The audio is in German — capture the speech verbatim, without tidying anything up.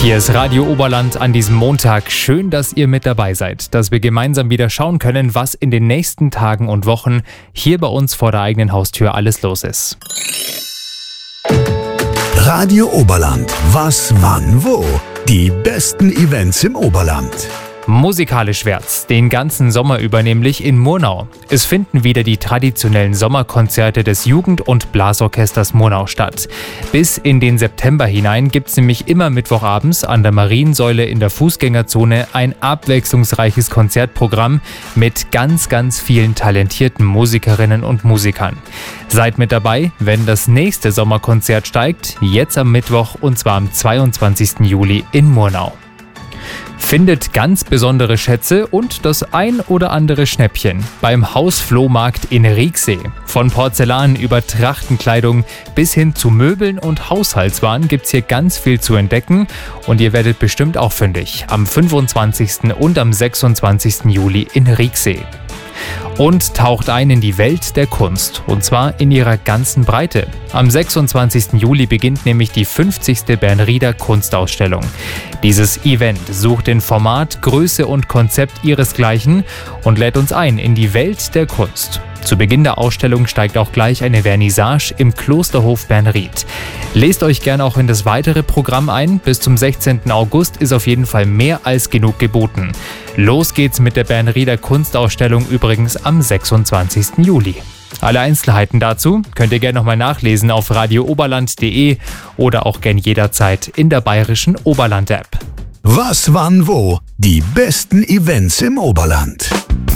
Hier ist Radio Oberland an diesem Montag. Schön, dass ihr mit dabei seid, dass wir gemeinsam wieder schauen können, was in den nächsten Tagen und Wochen hier bei uns vor der eigenen Haustür alles los ist. Radio Oberland. Was, wann, wo? Die besten Events im Oberland. Musikalisch wär's, den ganzen Sommer über nämlich in Murnau. Es finden wieder die traditionellen Sommerkonzerte des Jugend- und Blasorchesters Murnau statt. Bis in den September hinein gibt's nämlich immer mittwochabends an der Mariensäule in der Fußgängerzone ein abwechslungsreiches Konzertprogramm mit ganz, ganz vielen talentierten Musikerinnen und Musikern. Seid mit dabei, wenn das nächste Sommerkonzert steigt, jetzt am Mittwoch und zwar am zweiundzwanzigsten Juli in Murnau. Findet ganz besondere Schätze und das ein oder andere Schnäppchen beim Hausflohmarkt in Rieksee. Von Porzellan über Trachtenkleidung bis hin zu Möbeln und Haushaltswaren gibt's hier ganz viel zu entdecken und ihr werdet bestimmt auch fündig am fünfundzwanzigsten und am sechsundzwanzigsten Juli in Rieksee. Und taucht ein in die Welt der Kunst, und zwar in ihrer ganzen Breite. Am sechsundzwanzigsten Juli beginnt nämlich die fünfzigste Bernrieder Kunstausstellung. Dieses Event sucht in Format, Größe und Konzept ihresgleichen und lädt uns ein in die Welt der Kunst. Zu Beginn der Ausstellung steigt auch gleich eine Vernissage im Klosterhof Bernried. Lest euch gerne auch in das weitere Programm ein. Bis zum sechzehnten August ist auf jeden Fall mehr als genug geboten. Los geht's mit der Bernrieder Kunstausstellung übrigens am sechsundzwanzigsten Juli. Alle Einzelheiten dazu könnt ihr gerne nochmal nachlesen auf radio oberland punkt de oder auch gern jederzeit in der bayerischen Oberland-App. Was, wann, wo? Die besten Events im Oberland.